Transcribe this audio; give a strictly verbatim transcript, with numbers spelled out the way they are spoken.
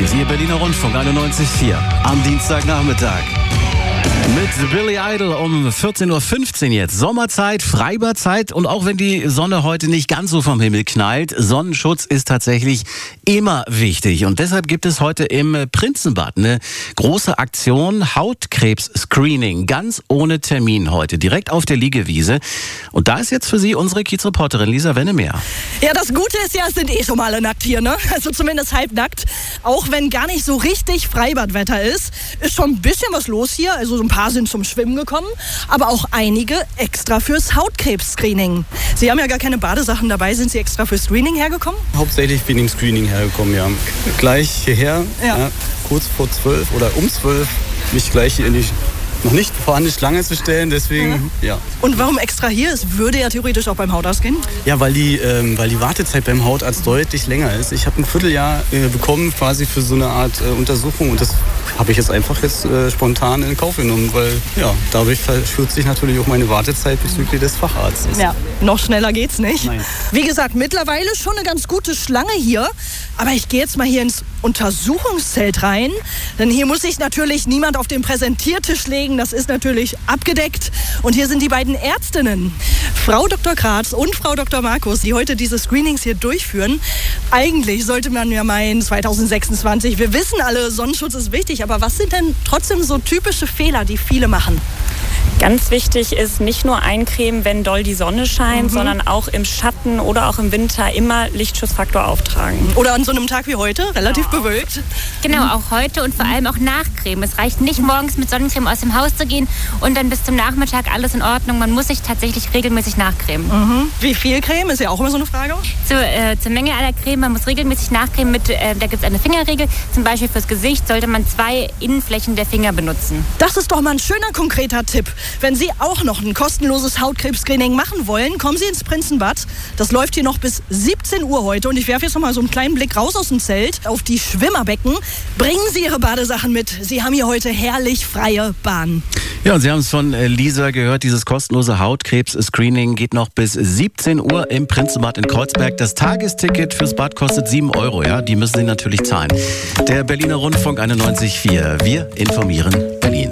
Hier ist Ihr Berliner Rundfunk einundneunzig Komma vier am Dienstagnachmittag. Mit Billy Idol um vierzehn Uhr fünfzehn jetzt. Sommerzeit, Freibadzeit und auch wenn die Sonne heute nicht ganz so vom Himmel knallt, Sonnenschutz ist tatsächlich immer wichtig. Und deshalb gibt es heute im Prinzenbad eine große Aktion Hautkrebs-Screening. Ganz ohne Termin heute, direkt auf der Liegewiese. Und da ist jetzt für Sie unsere Kiezreporterin Lisa Wennemeyer. Ja, das Gute ist ja, es sind eh schon mal alle nackt hier, ne? Also zumindest halbnackt. Auch wenn gar nicht so richtig Freibadwetter ist, ist schon ein bisschen was los hier. Also so ein paar sind zum Schwimmen gekommen, aber auch einige extra fürs Hautkrebs-Screening. Sie haben ja gar keine Badesachen dabei. Sind Sie extra fürs Screening hergekommen? Hauptsächlich bin ich im Screening hergekommen, ja. Gleich hierher, Ja. ja, kurz vor zwölf oder um zwölf, mich gleich hier in die noch nicht vorhandene Schlange zu stellen, deswegen, ja. Und warum extra hier? Es würde ja theoretisch auch beim Hautarzt gehen. Ja, weil die, ähm, weil die Wartezeit beim Hautarzt deutlich länger ist. Ich habe ein Vierteljahr äh, bekommen quasi für so eine Art äh, Untersuchung und das habe ich jetzt einfach jetzt äh, spontan in Kauf genommen, weil ja, dadurch verkürzt sich natürlich auch meine Wartezeit bezüglich des Facharztes. Ja, noch schneller geht's nicht. Nein. Wie gesagt, mittlerweile schon eine ganz gute Schlange hier. Aber ich gehe jetzt mal hier ins Untersuchungszelt rein. Denn hier muss sich natürlich niemand auf den Präsentiertisch legen. Das ist natürlich abgedeckt. Und hier sind die beiden Ärztinnen, Frau Doktor Graz und Frau Doktor Markus, die heute diese Screenings hier durchführen. Eigentlich sollte man ja meinen, zwanzig sechsundzwanzig, wir wissen alle, Sonnenschutz ist wichtig. Aber was sind denn trotzdem so typische Fehler, die viele machen? Ganz wichtig ist, nicht nur eincremen, wenn doll die Sonne scheint, Mhm. sondern auch im Schatten oder auch im Winter immer Lichtschutzfaktor auftragen. Oder an so einem Tag wie heute, relativ bewölkt. Genau, auch heute und vor allem auch nachcremen. Es reicht nicht, morgens mit Sonnencreme aus dem Haus zu gehen und dann bis zum Nachmittag alles in Ordnung. Man muss sich tatsächlich regelmäßig nachcremen. Mhm. Wie viel Creme ist ja auch immer so eine Frage. Zur, äh, zur Menge aller Creme, man muss regelmäßig nachcremen. Mit, äh, da gibt es eine Fingerregel. Zum Beispiel fürs Gesicht sollte man zwei Innenflächen der Finger benutzen. Das ist doch mal ein schöner, konkreter Tipp. Wenn Sie auch noch ein kostenloses Hautkrebs-Screening machen wollen, kommen Sie ins Prinzenbad. Das läuft hier noch bis siebzehn Uhr heute. Und ich werfe jetzt noch mal so einen kleinen Blick raus aus dem Zelt auf die Schwimmerbecken. Bringen Sie Ihre Badesachen mit. Sie haben hier heute herrlich freie Bahn. Ja, und Sie haben es von äh, Lisa gehört, dieses kostenlose Hautkrebs-Screening geht noch bis siebzehn Uhr im Prinzenbad in Kreuzberg. Das Tagesticket fürs Bad kostet sieben Euro, ja, die müssen Sie natürlich zahlen. Der Berliner Rundfunk einundneunzig Komma vier, wir informieren Berlin.